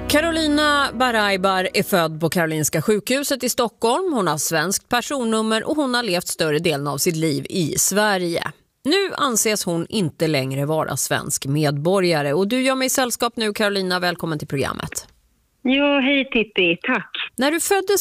Carolina Baraibar är född på Karolinska sjukhuset i Stockholm. Hon har svenskt personnummer och hon har levt större delen av sitt liv i Sverige. Nu anses hon inte längre vara svensk medborgare. Och du gör mig sällskap nu, Carolina. Välkommen till programmet. Ja, hej Titti, tack. När du föddes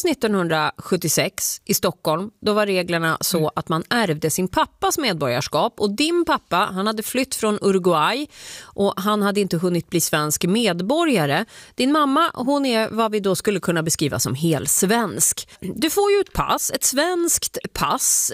1976 i Stockholm, då var reglerna så att man ärvde sin pappas medborgarskap. Och din pappa, han hade flytt från Uruguay och han hade inte hunnit bli svensk medborgare. Din mamma, hon är vad vi då skulle kunna beskriva som helsvensk. Du får ju ett pass, ett svenskt pass,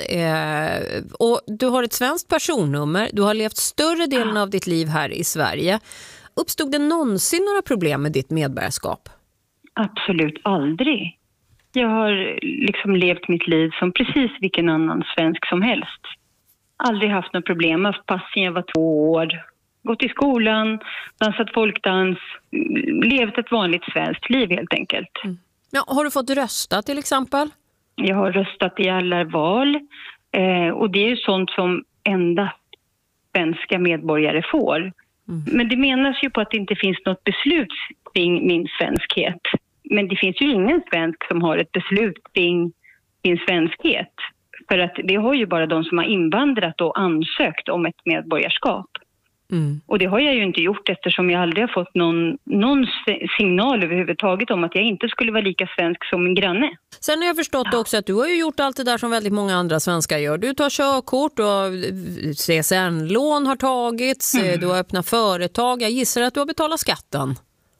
och du har ett svenskt personnummer. Du har levt större delen av ditt liv här i Sverige. Uppstod det någonsin några problem med ditt medborgarskap? Absolut aldrig. Jag har liksom levt mitt liv som precis vilken annan svensk som helst. Aldrig haft några problem. Haft pass sedan jag var 2 år. Gått i skolan, dansat folkdans. Levt ett vanligt svenskt liv helt enkelt. Mm. Ja, har du fått rösta till exempel? Jag har röstat i alla val. Och det är ju sånt som enda svenska medborgare får. Mm. Men det menas ju på att det inte finns något beslut kring min svenskhet. Men det finns ju ingen svensk som har ett beslut kring sin svenskhet. För att det har ju bara de som har invandrat och ansökt om ett medborgarskap. Mm. Och det har jag ju inte gjort eftersom jag aldrig har fått någon signal överhuvudtaget om att jag inte skulle vara lika svensk som min granne. Sen har jag förstått också att du har ju gjort allt det där som väldigt många andra svenskar gör. Du tar körkort och CSN-lån har tagits, du har öppnat företag. Jag gissar att du har betalat skatten.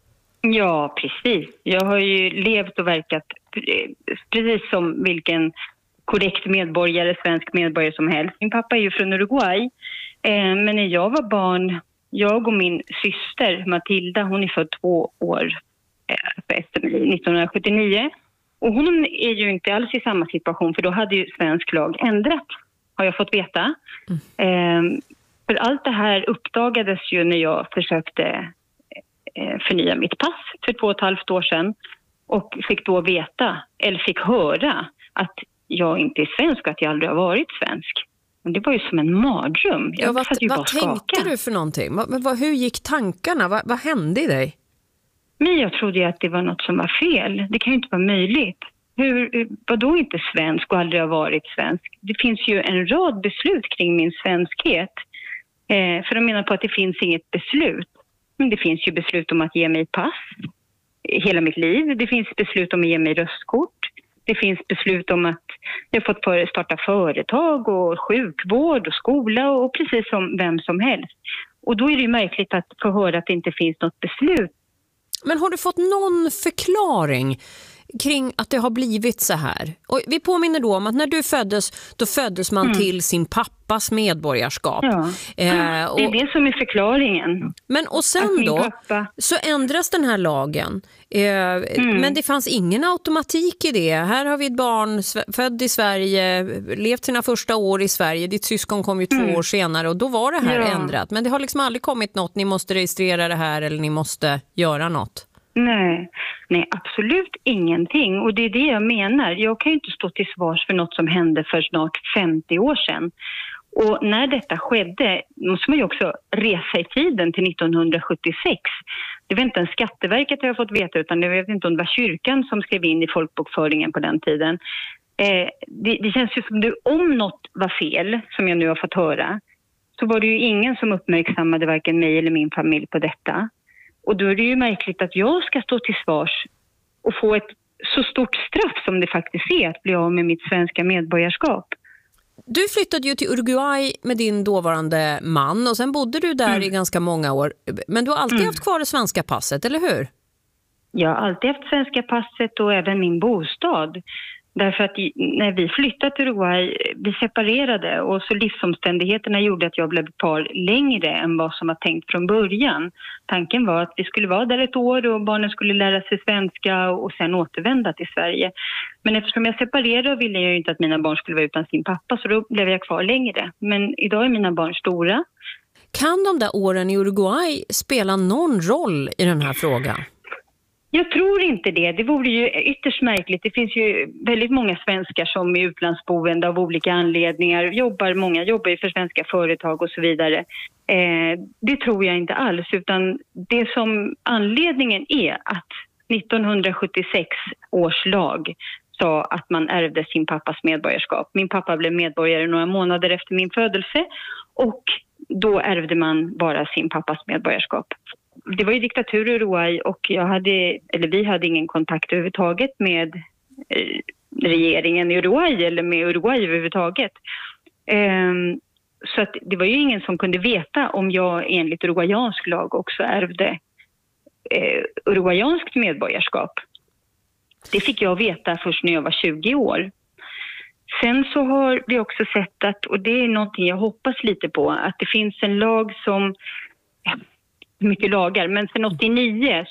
Ja, precis. Jag har ju levt och verkat precis som vilken korrekt medborgare, svensk medborgare som helst. Min pappa är ju från Uruguay. Men när jag var barn, jag och min syster Matilda, hon är född 2 år efter mig, 1979. Och hon är ju inte alls i samma situation för då hade ju svensk lag ändrat, har jag fått veta. För allt det här uppdagades ju när jag försökte förnya mitt pass för 2,5 år sedan. Och fick då veta, eller fick höra att jag inte är svensk och att jag aldrig har varit svensk. Det var ju som en mardröm. Vad tänkte du för någonting? Hur gick tankarna? Vad hände i dig? Men jag trodde ju att det var något som var fel. Det kan ju inte vara möjligt. Vadå inte svensk och aldrig har varit svensk? Det finns ju en rad beslut kring min svenskhet. För de menar på att det finns inget beslut. Men det finns ju beslut om att ge mig pass hela mitt liv. Det finns beslut om att ge mig röstkort. Det finns beslut om att jag fått starta företag och sjukvård och skola och precis som vem som helst. Och då är det ju märkligt att få höra att det inte finns något beslut. Men har du fått någon förklaring kring att det har blivit så här? Och vi påminner då om att när du föddes, då föddes man till sin pappas medborgarskap. Ja, det är det som är förklaringen. Men och sen då så ändras den här lagen. Men det fanns ingen automatik i det. Här har vi ett barn född i Sverige, levt sina första år i Sverige. Ditt syskon kom ju 2 år senare och då var det här ändrat. Men det har liksom aldrig kommit något, ni måste registrera det här eller ni måste göra något. Nej, absolut ingenting. Och det är det jag menar. Jag kan ju inte stå till svars för något som hände för snart 50 år sedan. Och när detta skedde måste man ju också resa i tiden till 1976. Det var inte en Skatteverket jag har fått veta utan jag vet inte om det var kyrkan som skrev in i folkbokföringen på den tiden. Det känns ju som om något var fel som jag nu har fått höra så var det ju ingen som uppmärksammade varken mig eller min familj på detta. Och då är det ju märkligt att jag ska stå till svars och få ett så stort straff som det faktiskt är att bli av med mitt svenska medborgarskap. Du flyttade ju till Uruguay med din dåvarande man och sen bodde du där i ganska många år. Men du har alltid haft kvar det svenska passet, eller hur? Jag har alltid haft svenska passet och även min bostad. Därför att när vi flyttade till Uruguay, vi separerade och så livsomständigheterna gjorde att jag blev ett par längre än vad som var tänkt från början. Tanken var att vi skulle vara där ett år och barnen skulle lära sig svenska och sen återvända till Sverige. Men eftersom jag separerade ville jag ju inte att mina barn skulle vara utan sin pappa så då blev jag kvar längre. Men idag är mina barn stora. Kan de där åren i Uruguay spela någon roll i den här frågan? Jag tror inte det. Det vore ju ytterst märkligt. Det finns ju väldigt många svenskar som är utlandsboende av olika anledningar. Många jobbar ju för svenska företag och så vidare. Det tror jag inte alls. Utan det som anledningen är att 1976 års lag sa att man ärvde sin pappas medborgarskap. Min pappa blev medborgare några månader efter min födelse och då ärvde man bara sin pappas medborgarskap. Det var ju diktatur i Uruguay och vi hade ingen kontakt överhuvudtaget med regeringen i Uruguay eller med Uruguay överhuvudtaget. Så att det var ju ingen som kunde veta om jag enligt uruguayansk lag också ärvde uruguayanskt medborgarskap. Det fick jag veta först när jag var 20 år. Sen så har vi också sett att, och det är någonting jag hoppas lite på, att det finns en lag som, mycket lagar, men sen 89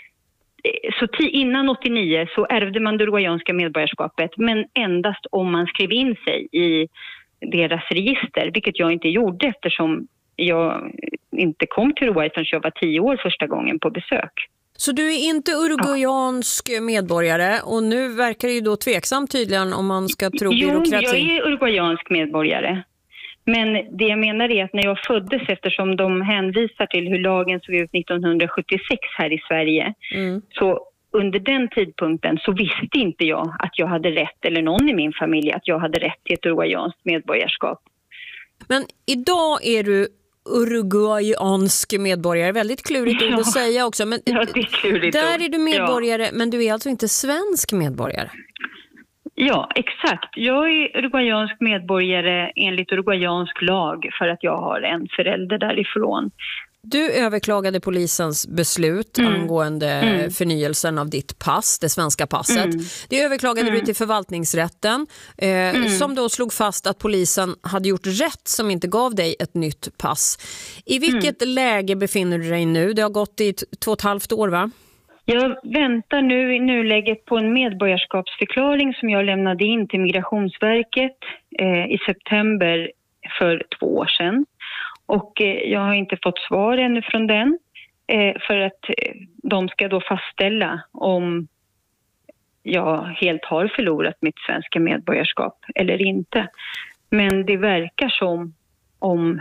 innan 89 så ärvde man det uruguayanska medborgarskapet, men endast om man skrev in sig i deras register, vilket jag inte gjorde eftersom jag inte kom till Uruguay förrän jag var 10 år första gången på besök. Så du är inte uruguayansk medborgare och nu verkar det ju då tveksamt tydligen om man ska tro byråkratin. Jo, jag är uruguayansk medborgare. Men det jag menar är att när jag föddes, eftersom de hänvisar till hur lagen såg ut 1976 här i Sverige, så under den tidpunkten så visste inte jag att jag hade rätt, eller någon i min familj, att jag hade rätt till ett uruguayanskt medborgarskap. Men idag är du uruguayansk medborgare, väldigt klurigt ord att säga också. Men ja, det är klurigt där ord. är du medborgare, men du är alltså inte svensk medborgare? Ja, exakt. Jag är uruguayansk medborgare enligt uruguayansk lag för att jag har en förälder därifrån. Du överklagade polisens beslut angående förnyelsen av ditt pass, det svenska passet. Det överklagade du till förvaltningsrätten som då slog fast att polisen hade gjort rätt som inte gav dig ett nytt pass. I vilket läge befinner du dig nu? Det har gått i 2,5 år, va? Jag väntar nu i nuläget på en medborgarskapsförklaring som jag lämnade in till Migrationsverket i september för 2 år sedan. Och jag har inte fått svar ännu från den för att de ska då fastställa om jag helt har förlorat mitt svenska medborgarskap eller inte. Men det verkar som om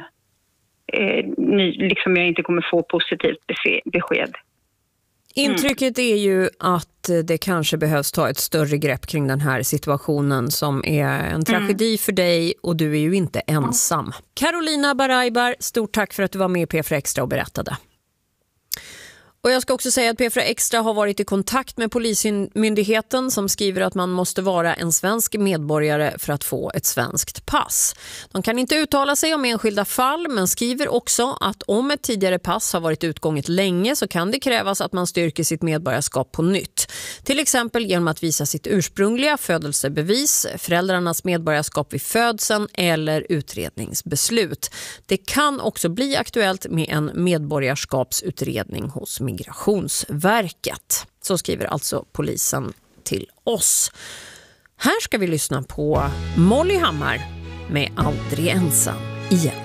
liksom jag inte kommer få positivt besked. Intrycket är ju att det kanske behövs ta ett större grepp kring den här situationen som är en tragedi för dig, och du är ju inte ensam. Carolina Baraybar, stort tack för att du var med i P4 Extra och berättade. Och jag ska också säga att P4 Extra har varit i kontakt med polismyndigheten som skriver att man måste vara en svensk medborgare för att få ett svenskt pass. De kan inte uttala sig om enskilda fall, men skriver också att om ett tidigare pass har varit utgånget länge så kan det krävas att man styrker sitt medborgarskap på nytt. Till exempel genom att visa sitt ursprungliga födelsebevis, föräldrarnas medborgarskap vid födseln eller utredningsbeslut. Det kan också bli aktuellt med en medborgarskapsutredning hos Migrationsverket. Så skriver alltså polisen till oss. Här ska vi lyssna på Molly Hammar med Aldrig ensam igen.